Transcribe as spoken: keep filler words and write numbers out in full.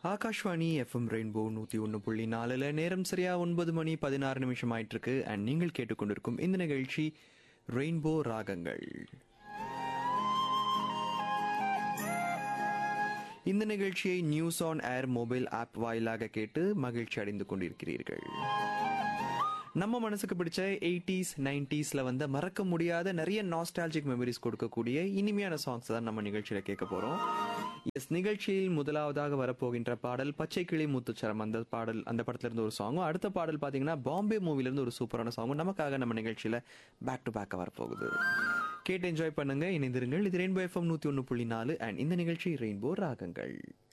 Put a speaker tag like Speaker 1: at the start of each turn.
Speaker 1: Akashvani FM rainbow நூத்தி ஒன்னு புள்ளி நாலுல நேரம் சரியா ஒன்பது மணி பதினாறு நிமிஷம் ஆயிட்டு இருக்கு. அண்ட் நீங்கள் கேட்டுக்கொண்டிருக்கும் இந்த நிகழ்ச்சி ரெயின்போ ராகங்கள். இந்த நிகழ்ச்சியை news on air mobile app வாயிலாக கேட்டு மகிழ்ச்சி அடைந்து கொண்டிருக்கிறீர்கள். நம்ம மனசுக்கு பிடிச்ச எயிட்டிஸ் நைன்டிஸ்ல வந்து மறக்க முடியாத நிறைய நாஸ்டாலஜிக் மெமரிஸ் கொடுக்கக்கூடிய இனிமையான சாங்ஸ் தான் நம்ம நிகழ்ச்சியில கேட்க போறோம். எஸ், நிகழ்ச்சியில் முதலாவதாக வரப்போகின்ற பாடல் பச்சை கிளி முத்துச்சரம். அந்த பாடல் அந்த படத்துல இருந்து ஒரு சாங்கும், அடுத்த பாடல் பாத்தீங்கன்னா பாம்பே மூவில இருந்து ஒரு சூப்பரான சாங்கும் நமக்காக நம்ம நிகழ்ச்சியில பேக் டு பேக் வரப்போகுது. கேட்டு என்ஜாய் பண்ணுங்க, இணைந்திருங்கள். இது ரெயின்போ எஃப்எம் நூத்தி ஒன்னு புள்ளி நாலு அண்ட் இந்த நிகழ்ச்சி ரெயின்போ ராகங்கள்.